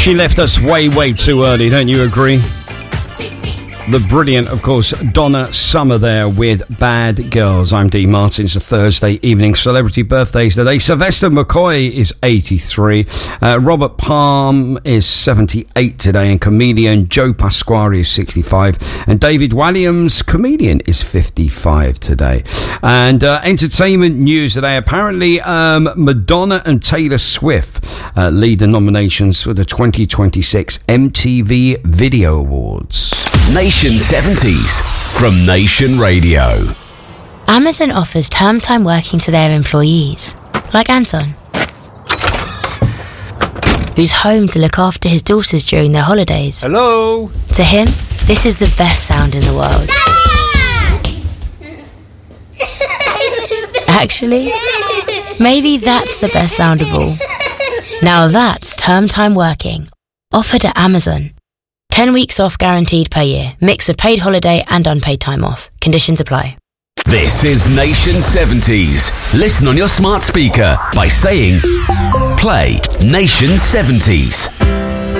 She left us way, way too early, don't you agree? The brilliant, of course, Donna Summer there with Bad Girls. I'm Dean Martin. It's a Thursday evening. Celebrity birthdays today. Sylvester McCoy is 83. Robert Palm is 78 today. And comedian Joe Pasquale is 65. And David Walliams, comedian, is 55 today. And entertainment news today. Apparently, Madonna and Taylor Swift lead the nominations for the 2026 MTV Video Awards. Nation 70s from Nation Radio. Amazon offers term time working to their employees, like Anton, who's home to look after his daughters during their holidays. Hello. To him, this is the best sound in the world. Actually, maybe that's the best sound of all. Now that's term time working, offered at Amazon. 10 weeks off guaranteed per year. Mix of paid holiday and unpaid time off. Conditions apply. This is Nation 70s. Listen on your smart speaker by saying, play Nation 70s.